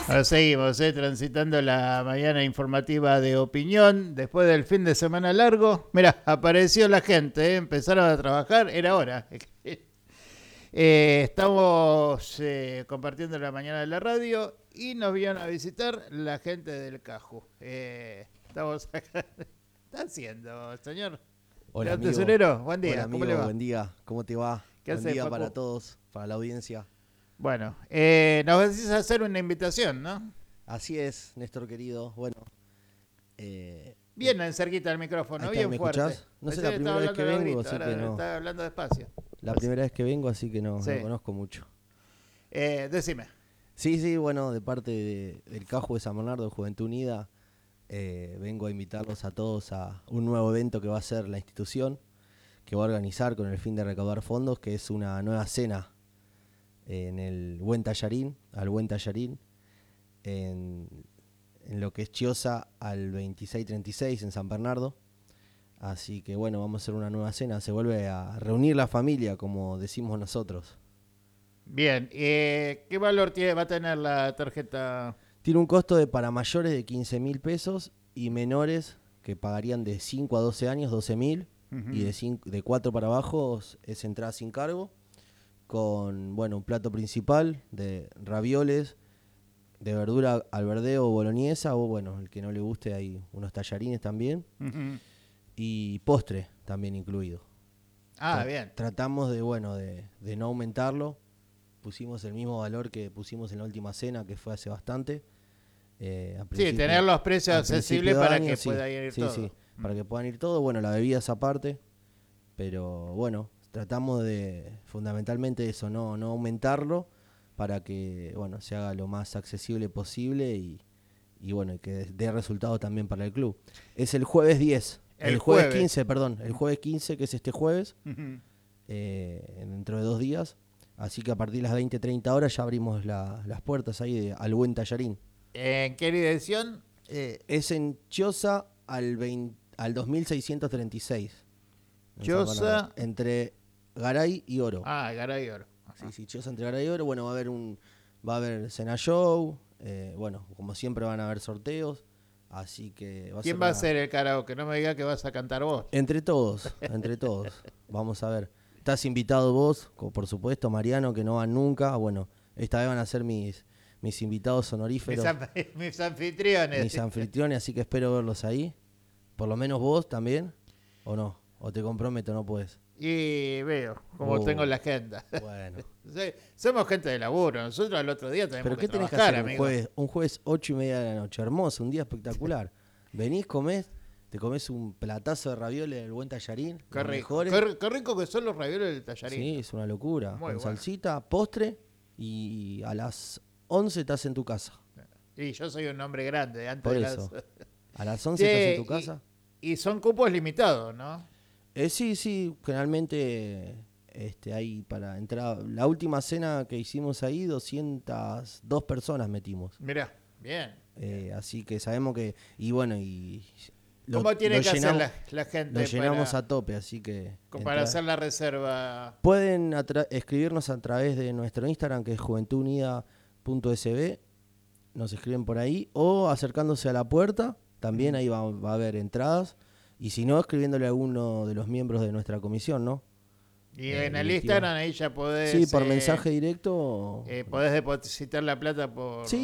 Ahora seguimos, transitando la mañana informativa de opinión. Después del fin de semana largo, mira, apareció la gente, empezaron a trabajar, era hora. Estamos compartiendo la mañana de la radio y nos vienen a visitar la gente del Caju. Estamos acá. ¿Qué está haciendo, señor? Hola, amigo. Tesorero, buen día. Hola, ¿Cómo amigo, le va? buen día. ¿Cómo te va? ¿Qué Buen hace, día Facu? para todos, para la audiencia. Bueno, nos decís hacer una invitación, ¿no? Así es, Néstor querido. Bueno, Bien en cerquita del micrófono, ahí está, bien ¿me fuerte. escuchás? No sé, Pensé la que primera estaba vez que hablando vengo, ahorita, así ahora que no. estaba hablando despacio. La primera vez que vengo, así que no Sí. conozco mucho. Decime. Sí, bueno, de parte del Caju de San Bernardo, de Juventud Unida, vengo a invitarlos a todos a un nuevo evento que va a ser la institución, que va a organizar con el fin de recaudar fondos, que es una nueva cena en el Buen Tallarín, al Buen Tallarín, en lo que es Chiosa al 2636 en San Bernardo. Así que bueno, vamos a hacer una nueva cena, se vuelve a reunir la familia, como decimos nosotros. Bien, ¿qué valor va a tener la tarjeta? Tiene un costo de para mayores de 15.000 pesos y menores que pagarían de 5 a 12 años, 12.000, y de 4 para abajo es entrada sin cargo, con bueno, un plato principal de ravioles, de verdura al verdeo o boloñesa, o bueno, el que no le guste hay unos tallarines también, y postre también incluido. Bien. Tratamos de no aumentarlo, pusimos el mismo valor que pusimos en la última cena, que fue hace bastante. Sí, tener los precios accesibles para que pueda ir todo. Sí, para que puedan ir todo. Bueno, la bebida es aparte, pero bueno, tratamos de fundamentalmente eso, no aumentarlo, para que bueno se haga lo más accesible posible y bueno, que dé resultado también para el club. Es el jueves 10, el jueves 15, perdón, el jueves 15, que es este jueves, dentro de 2 días. Así que a partir de las 20-30 horas ya abrimos las puertas ahí al Buen Tallarín. ¿En qué dirección? Es en Chiosa al 2636. Chiosa. Entre Garay y Oro. Garay y Oro. Sí, Chiosa entre Garay y Oro. Bueno, va a haber cena show. Bueno, como siempre van a haber sorteos. Así que ¿Quién va a ser el karaoke? No me diga que vas a cantar vos. Entre todos. Vamos a ver. Estás invitado vos, por supuesto, Mariano, que no van nunca. Bueno, esta vez van a ser mis invitados honoríferos. Mis anfitriones. Mis anfitriones, así que espero verlos ahí. Por lo menos vos también, ¿o no? ¿O te comprometo, no puedes? Y veo, como tengo la agenda. Bueno. Somos gente de laburo, nosotros al otro día tenemos ¿Pero qué tenés trabajar, que hacer un jueves 8:30 de la noche? Hermoso, un día espectacular. Venís, comés, te comés un platazo de ravioles del Buen Tallarín. Qué rico que son los ravioles del Tallarín. Sí, es una locura. Muy con bueno. Salsita, postre, y a las 11 estás en tu casa. Y yo soy un hombre grande. Antes Por de eso. A las 11 estás en tu casa. Y son cupos limitados, ¿no? Sí, generalmente hay para entrar. La última cena que hicimos ahí, 202 personas metimos. Mirá, bien. Así que sabemos que. Y bueno, ¿Cómo tiene que hacer la gente? Lo llenamos a tope, así que. Para hacer la reserva. Pueden escribirnos a través de nuestro Instagram, que es juventudunida.sb. Nos escriben por ahí. O acercándose a la puerta. También ahí va a haber entradas. Y si no, escribiéndole a alguno de los miembros de nuestra comisión, ¿no? Y en el Instagram ahí ya podés... Sí, por mensaje directo. Podés depositar la plata por... Sí,